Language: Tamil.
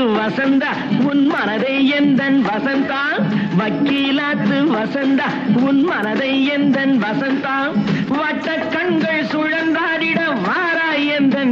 வசந்தா உன் மனதை எந்தன் வசந்தா வக்கீலாத்து வசந்தா உன் மனதை எந்தன் வசந்தா வட்ட கண்கள் சுழந்தாடிட வாராய் எந்த